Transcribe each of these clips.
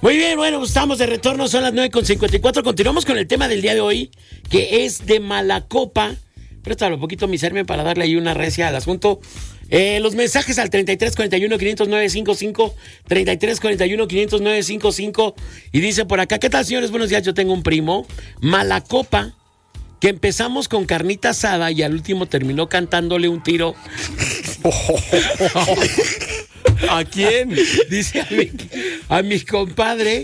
Muy bien, bueno, pues estamos de retorno, son las 9:54. Continuamos con el tema del día de hoy, que es de Malacopa. Préstalo un poquito, mi Sermen, para darle ahí una recia al asunto. Los mensajes al 3341-509-55, 3341-509-55. Y dice por acá, ¿qué tal, señores? Buenos días, yo tengo un primo, Malacopa, que empezamos con carnita asada y al último terminó cantándole un tiro. ¿A quién? Dice a mi compadre,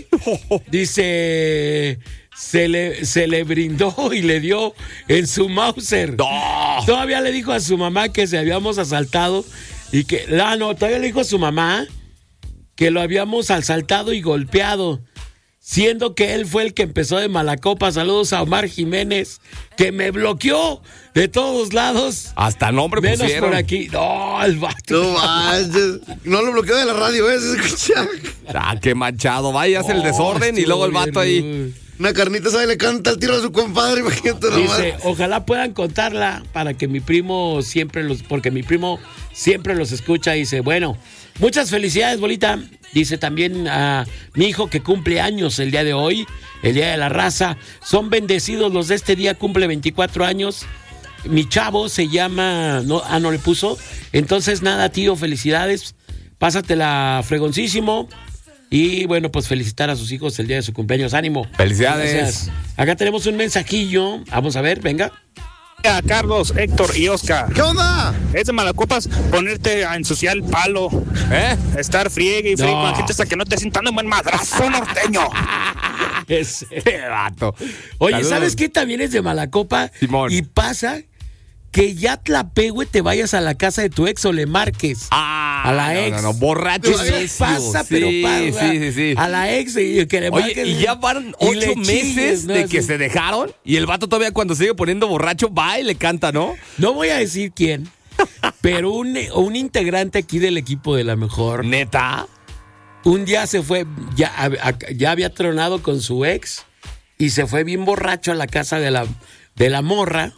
dice, se le brindó y le dio en su Mauser. ¡No! Todavía le dijo a su mamá que se habíamos asaltado y que, todavía le dijo a su mamá que lo habíamos asaltado y golpeado, siendo que él fue el que empezó de Malacopa. Saludos a Omar Jiménez, que me bloqueó de todos lados. Hasta nombre menos pusieron. por aquí. No, el vato. No manches. No lo bloqueó de la radio, se escucha. Qué manchado. Vaya, hace el desorden y luego el vato ahí. Una carnita sabe, le canta el tiro a su compadre, imagínate nomás. Dice, ojalá puedan contarla para que mi primo porque mi primo siempre los escucha. Dice, bueno, muchas felicidades, bolita. Dice también a mi hijo que cumple años el día de hoy, el día de la raza. Son bendecidos los de este día, cumple 24 años. Mi chavo se llama, no le puso. Entonces nada, tío, felicidades. Pásatela fregoncísimo. Y bueno, pues felicitar a sus hijos el día de su cumpleaños. Ánimo. Felicidades. Gracias. Acá tenemos un mensajillo. Vamos a ver, venga. A Carlos, Héctor y Oscar. ¿Qué onda? Es de Malacopas ponerte a ensuciar el palo. Estar friegue y friegue con la gente hasta que no te sientan un buen madrazo norteño. Ese vato. Oye, Saludos. ¿sabes qué también es de Malacopa? Simón. Y pasa que ya tlapehue te vayas a la casa de tu ex o le marques. A la ex. No, borracho. Eso pasa, pero pasa. Sí. A la ex y que le marques. Oye, y ya van y 8 le meses chilles, ¿no? de que Así. se dejaron y el vato todavía cuando sigue poniendo borracho va y le canta, ¿no? No voy a decir quién, pero un integrante aquí del equipo de La Mejor, ¿Neta? un día se fue, ya había tronado con su ex y se fue bien borracho a la casa de la morra.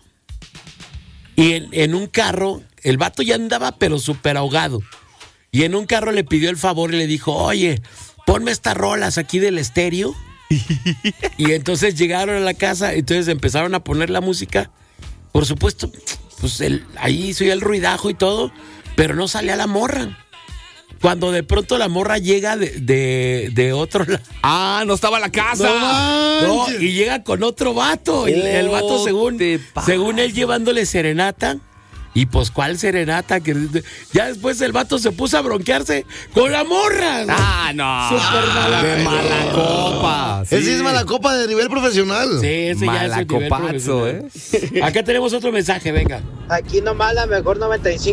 Y en un carro, el vato ya andaba pero súper ahogado. Y en un carro le pidió el favor y le dijo, oye, ponme estas rolas aquí del estéreo. Y entonces llegaron a la casa, entonces empezaron a poner la música. Por supuesto, pues ahí se oía el ruidajo y todo, pero no salía la morra. Cuando de pronto la morra llega de otro lado. No estaba en la casa. No, y llega con otro vato. Y el vato, según él, llevándole serenata. Y pues, ¿cuál serenata? Que ya después el vato se puso a bronquearse con la morra. No. Súper mala. De Malacopa. Ese sí es Malacopa de nivel profesional. Sí, ese ya es el nivel Malacopazo, profesional. Acá tenemos otro mensaje, venga. Aquí nomás la mejor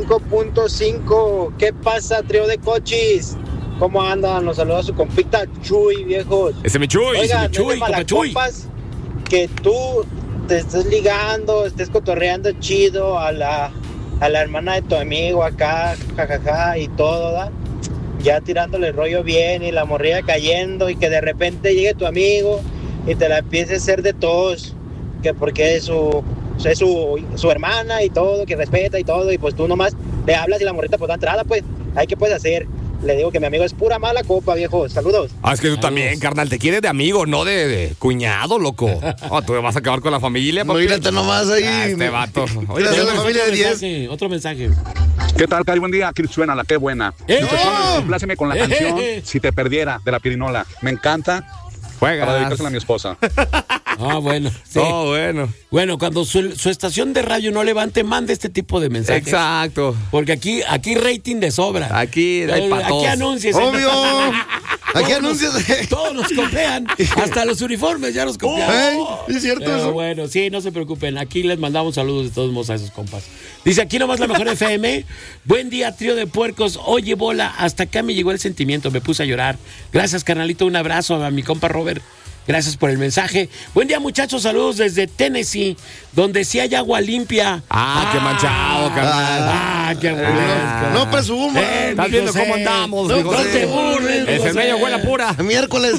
95.5. ¿Qué pasa, trío de cochis? ¿Cómo andan? Los saluda su compita Chuy, viejos. Ese mi Chuy. Oigan, mi Chuy, es de Malacopas que tú te estés ligando, estés cotorreando chido a la hermana de tu amigo acá, jajaja, y todo, ¿da? Ya tirándole rollo bien y la morrilla cayendo y que de repente llegue tu amigo y te la empiece a hacer de todos, que porque es su hermana y todo, que respeta y todo, y pues tú nomás le hablas y la morrita pues da entrada, pues, ¿qué puedes hacer? Le digo que mi amigo es pura Malacopa, viejo. Saludos. Es que tú también, carnal, te quieres de amigo, no de cuñado, loco. Tú vas a acabar con la familia, papi. Mírate nomás ahí. Este vato. Oye, la familia de 10. Otro mensaje. ¿Qué tal, Cari? Buen día. Aquí suena la qué buena. Compláceme con la canción Si te perdiera de la Pirinola. Me encanta. Para dedicársela a mi esposa. Bueno. Sí. Bueno. Bueno, cuando su estación de radio no levante, mande este tipo de mensajes. Exacto. Porque aquí rating de sobra. Aquí hay para todos. Aquí anuncios. Obvio. Aquí anuncios. Todos nos copian. Hasta los uniformes ya nos copian. ¿Es cierto Pero eso? bueno, sí, no se preocupen. Aquí les mandamos saludos de todos modos a esos compas. Dice aquí nomás la mejor FM. Buen día, trío de puercos. Oye, bola, hasta acá me llegó el sentimiento. Me puse a llorar. Gracias, carnalito. Un abrazo a mi compa Robert. Gracias por el mensaje. Buen día, muchachos. Saludos desde Tennessee, donde sí hay agua limpia. Qué manchado, carnal. Qué aburrido. No presumas. Estás viendo cómo andamos, No, mi José. no te burles. Es el medio huele pura. Miércoles.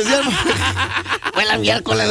Huele miércoles.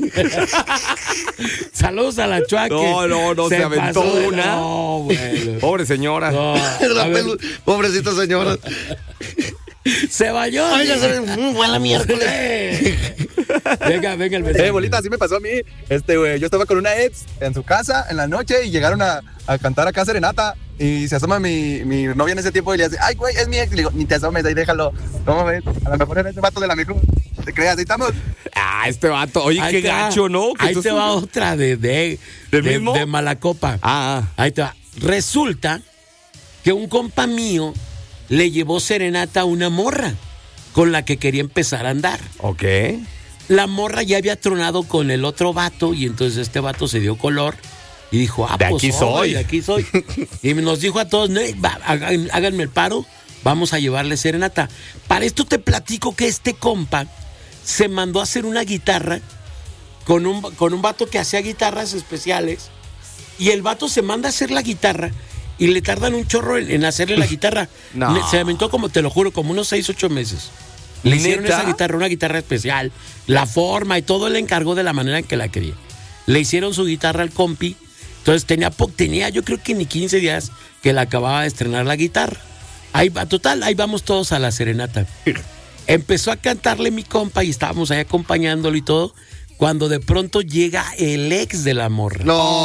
Saludos a la Chua. No, se aventó pasó una. No, bueno. Pobre señora. No, Pobrecita señora. Se bañó. Ay, ya se buena miércoles. Venga el mensaje. Bolita, así me pasó a mí. Güey, yo estaba con una ex en su casa en la noche y llegaron a cantar acá serenata. Y se asoma mi novia en ese tiempo y le dice, ay, güey, es mi ex. Le digo, ni te asomes, ahí déjalo. ¿Cómo ves? A lo mejor era ese vato de la micro. ¿Te creas? Ahí estamos. Este vato. Oye, qué gacho, ¿no? Ahí te va otra de Malacopa. Ahí te va. Resulta que un compa mío le llevó serenata a una morra con la que quería empezar a andar. Ok. La morra ya había tronado con el otro vato y entonces este vato se dio color y dijo, de aquí soy. De aquí soy. Y nos dijo a todos, háganme el paro, vamos a llevarle serenata. Para esto te platico que este compa se mandó a hacer una guitarra con un vato que hacía guitarras especiales y el vato se manda a hacer la guitarra y le tardan un chorro en hacerle la guitarra. No. Se aventó como, te lo juro, como unos 6-8 meses. Le hicieron esa guitarra, una guitarra especial, la forma y todo, él le encargó de la manera en que la quería. Le hicieron su guitarra al compi, entonces tenía yo creo que ni 15 días que la acababa de estrenar la guitarra. Ahí vamos todos a la serenata. Empezó a cantarle mi compa y estábamos ahí acompañándolo y todo, cuando de pronto llega el ex de la morra.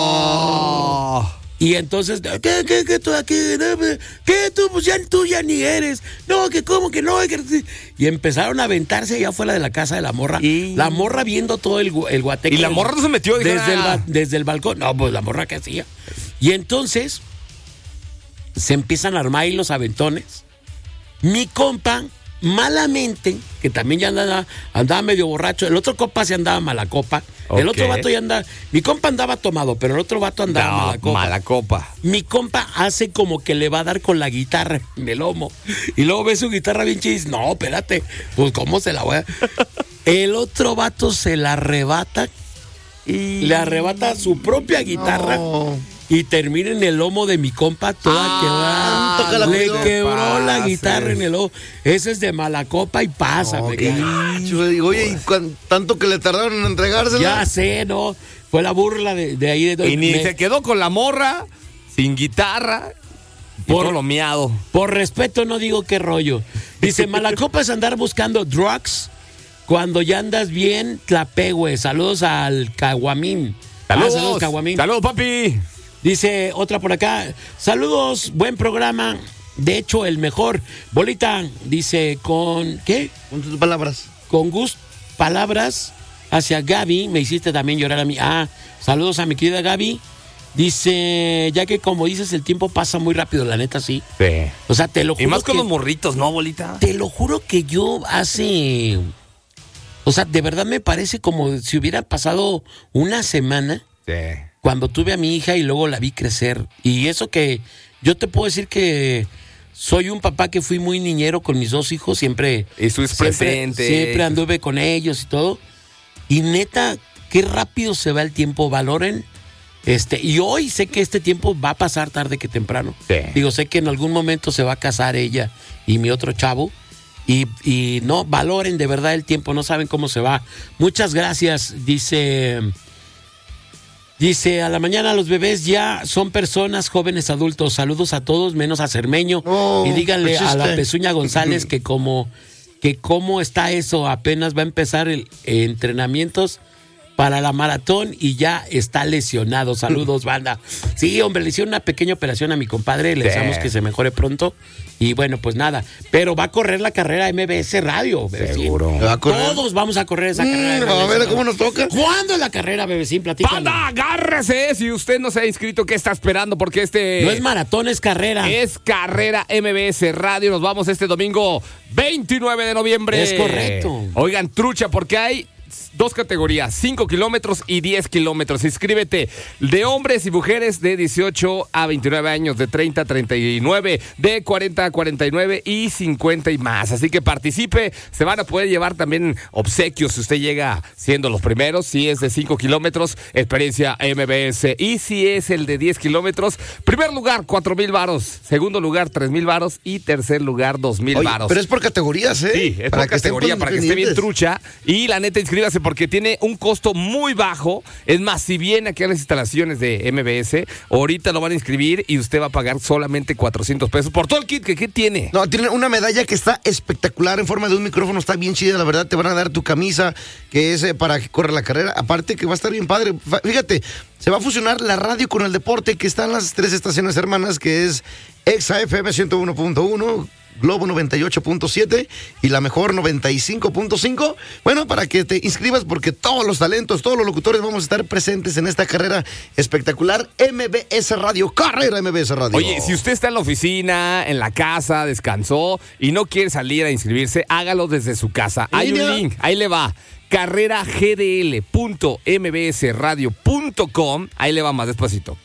No. Y entonces, ¿qué tú aquí? ¿Qué tú? Pues tú ya ni eres. No, que cómo que no. Y empezaron a aventarse allá afuera de la casa de la morra. La morra viendo todo el guateque. Y la morra no se metió. Desde el balcón. No, pues la morra que hacía. Y entonces se empiezan a armar ahí los aventones. Mi compa, malamente, que también ya andaba medio borracho. El otro compa se andaba malacopa. Okay. El otro vato ya andaba. Mi compa andaba tomado, pero el otro vato andaba malacopa. Mi compa hace como que le va a dar con la guitarra en el lomo. Y luego ve su guitarra bien chida y dice, no, espérate, pues cómo se la voy a. El otro vato se la arrebata y le arrebata su propia guitarra. No. Y termina en el lomo de mi compa toda quebrada. Le quebró la guitarra en el lomo. Ese es de Malacopa y pasa. Oye, ¿y tanto que le tardaron en entregársela? Ya sé, ¿no? Fue la burla de ahí. Y ni se quedó con la morra, sin guitarra, por lo miado. Por respeto no digo qué rollo. Dice, Malacopa es andar buscando drugs cuando ya andas bien tlapehue. Saludos al Caguamín. Saludos, Caguamín. Saludos, papi. Dice otra por acá, saludos, buen programa, de hecho el mejor. Bolita, dice, ¿con qué? Con tus palabras. Con palabras hacia Gaby, me hiciste también llorar a mí. Saludos a mi querida Gaby. Dice, ya que como dices, el tiempo pasa muy rápido, la neta, sí. O sea, te lo juro. Y más con los morritos, ¿no, Bolita? Te lo juro que yo o sea, de verdad me parece como si hubiera pasado una semana. Sí. Cuando tuve a mi hija y luego la vi crecer. Y eso que yo te puedo decir que soy un papá que fui muy niñero con mis dos hijos, siempre. Estuviste presente. Siempre anduve con ellos y todo. Y neta, qué rápido se va el tiempo, valoren. Y hoy sé que este tiempo va a pasar tarde que temprano. Sí. Digo, sé que en algún momento se va a casar ella y mi otro chavo. Y no, valoren de verdad el tiempo, no saben cómo se va. Muchas gracias, Dice, a la mañana los bebés ya son personas, jóvenes, adultos. Saludos a todos, menos a Cermeño. Y díganle a la Pezuña González que cómo está eso. Apenas va a empezar el entrenamientos para la maratón y ya está lesionado. Saludos, banda. Sí, hombre, le hicieron una pequeña operación a mi compadre. Le deseamos que se mejore pronto. Y bueno, pues nada. Pero va a correr la carrera MBS Radio, Bebecín. Seguro. Todos vamos a correr esa carrera. A ver cómo nos toca. ¿Cuándo es la carrera, Bebecín? Platícanos. ¡Panda, agárrese! Si usted no se ha inscrito, ¿qué está esperando? Porque no es maratón, es carrera. Es carrera MBS Radio. Nos vamos este domingo 29 de noviembre. Es correcto. Oigan, trucha, porque hay 2 categorías, 5 kilómetros y 10 kilómetros. Inscríbete de hombres y mujeres de 18 a 29 años, de 30 a 39, de 40 a 49 y 50 y más. Así que participe, se van a poder llevar también obsequios si usted llega siendo los primeros. Si es de 5 kilómetros, experiencia MBS. Y si es el de 10 kilómetros, primer lugar, 4,000 varos. Segundo lugar, 3,000 varos. Y tercer lugar, 2,000 varos. Pero es por categorías, ¿eh? Sí, es por categoría, para que esté bien trucha. Y la neta, inscríbase porque tiene un costo muy bajo. Es más, si viene aquí a las instalaciones de MBS, ahorita lo van a inscribir y usted va a pagar solamente 400 pesos por todo el kit. ¿Qué tiene? No, tiene una medalla que está espectacular en forma de un micrófono, está bien chida, la verdad. Te van a dar tu camisa, que es para que corra la carrera. Aparte que va a estar bien padre. Fíjate, se va a fusionar la radio con el deporte, que están las 3 estaciones hermanas, que es Exa FM 101.1, Globo 98.7 y la mejor 95.5. Bueno, para que te inscribas, porque todos los talentos, todos los locutores vamos a estar presentes en esta carrera espectacular. MBS Radio, carrera MBS Radio. Oye, si usted está en la oficina, en la casa, descansó y no quiere salir a inscribirse, hágalo desde su casa. Hay un link, ahí le va. carreragdl.mbsradio.com. Ahí le va más despacito.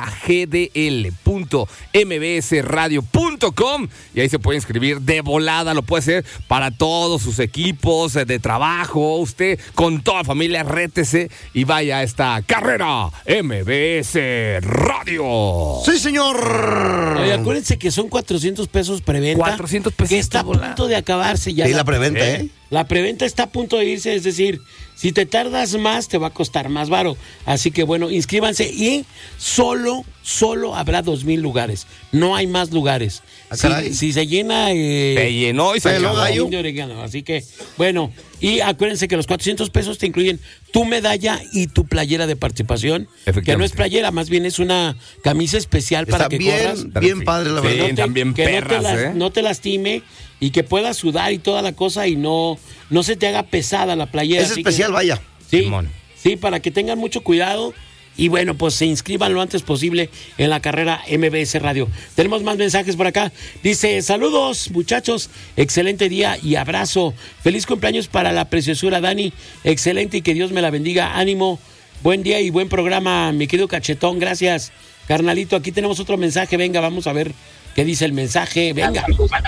carreragdl.mbsradio.com. Y ahí se puede inscribir de volada. Lo puede hacer para todos sus equipos de trabajo. Usted con toda la familia, rétese y vaya a esta carrera MBS Radio. ¡Sí, señor! Oye, acuérdense que son 400 pesos preventa. 400 pesos. Que está a punto de acabarse ya. Y la preventa, La preventa está a punto de irse, es decir, si te tardas más, te va a costar más varo. Así que bueno, inscríbanse y solo habrá 2,000 lugares. No hay más lugares. Si se llena... se llenó y se acabó. Así que, bueno, y acuérdense que los 400 pesos te incluyen tu medalla y tu playera de participación. Que no es playera, más bien es una camisa especial para que corras. Bien padre, la verdad. También perras, no te lastime y que puedas sudar y toda la cosa y no se te haga pesada la playera. Es especial, vaya. Sí, para que tengan mucho cuidado. Y bueno, pues se inscriban lo antes posible en la carrera MBS Radio. Tenemos más mensajes por acá. Dice, saludos muchachos, excelente día y abrazo. Feliz cumpleaños para la preciosura Dani. Excelente y que Dios me la bendiga. Ánimo, buen día y buen programa, mi querido Cachetón. Gracias, carnalito. Aquí tenemos otro mensaje. Venga, vamos a ver qué dice el mensaje. Venga.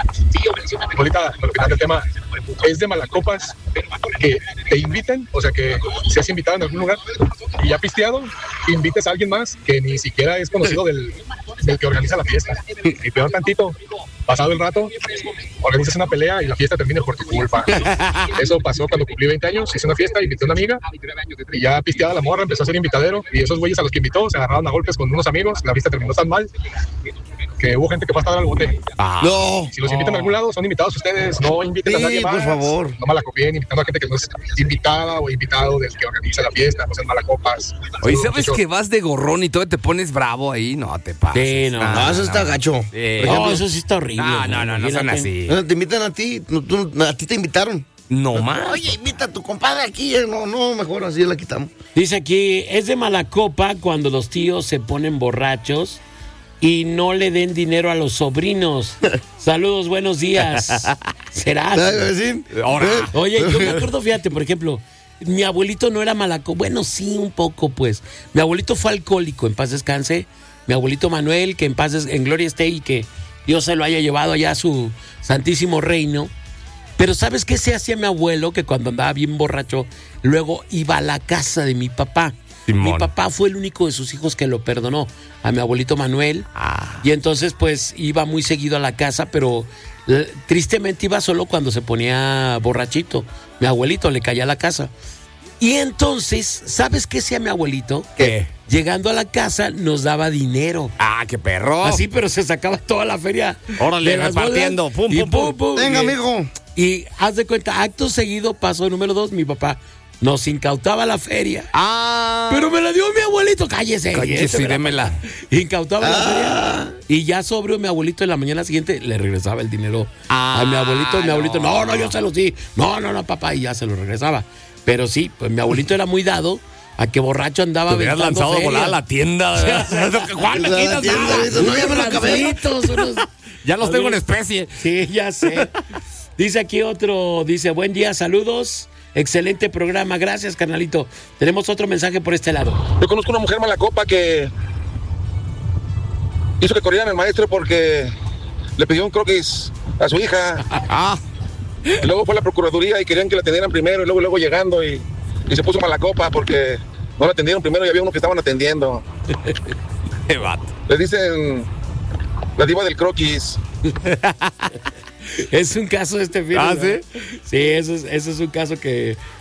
Ahorita, al final del tema, es de malacopas que te inviten, o sea, que seas invitado en algún lugar y ya pisteado, invites a alguien más que ni siquiera es conocido del que organiza la fiesta. Y peor tantito, pasado el rato, organizas una pelea y la fiesta termina por tu culpa. Eso pasó cuando cumplí 20 años, hice una fiesta, invité a una amiga y ya pisteada la morra, empezó a ser invitadero y esos güeyes a los que invitó se agarraron a golpes con unos amigos, la fiesta terminó tan mal que hubo gente que fue a estar al bote. No. Si los invitan a algún lado, son invitados ustedes. No inviten a nadie más. Por favor. No malacopien invitando a gente que no es invitada o invitado del que organiza la fiesta. No sean malacopas. Oye, ¿sabes que vas de gorrón y todo te pones bravo ahí? No te pases. Sí, no, eso está gacho. Por ejemplo, eso sí está horrible. No son así. Te invitan a ti, a ti te invitaron. No más. Oye, invita a tu compadre aquí. No, mejor así la quitamos. Dice aquí, es de mala copa cuando los tíos se ponen borrachos y no le den dinero a los sobrinos. Saludos, buenos días. ¿Será? Oye, yo me acuerdo, fíjate, por ejemplo, mi abuelito no era malaco. Bueno, sí, un poco, pues. Mi abuelito fue alcohólico, en paz descanse. Mi abuelito Manuel, que en gloria esté y que Dios se lo haya llevado allá a su santísimo reino. Pero ¿sabes qué se hacía mi abuelo? Que cuando andaba bien borracho, luego iba a la casa de mi papá. Mi papá fue el único de sus hijos que lo perdonó, a mi abuelito Manuel. Y entonces, pues, iba muy seguido a la casa, pero tristemente iba solo cuando se ponía borrachito. Mi abuelito le caía a la casa. Y entonces, ¿sabes qué hacía mi abuelito? ¿Qué? Llegando a la casa, nos daba dinero. ¡Qué perro! Así, pero se sacaba toda la feria. Órale, repartiendo. Pum, pum, pum. Venga, amigo. Y haz de cuenta, acto seguido, paso número 2, mi papá nos incautaba la feria. Pero me la dio mi abuelito. Cállese, démela. Incautaba la feria. Y ya sobrio mi abuelito en la mañana siguiente le regresaba el dinero a mi abuelito. Mi abuelito, no, yo se lo di. No, papá. Y ya se lo regresaba. Pero sí, pues mi abuelito era muy dado a que borracho andaba aventando lanzado feria. A volar a la tienda. Juan, me quitas nada. No, ya me lo acabé. Ya los tengo en especie. Sí, ya sé. Dice aquí otro, dice, buen día, saludos. Excelente programa, gracias, carnalito. Tenemos otro mensaje por este lado. Yo conozco una mujer mala copa que hizo que corrieran al maestro porque le pidió un croquis a su hija. Y luego fue a la procuraduría y querían que la atendieran primero y luego llegando y se puso mala copa porque no la atendieron primero y había uno que estaban atendiendo. Le dicen la diva del croquis. Es un caso de este film. ¿Sí? Sí, eso es un caso que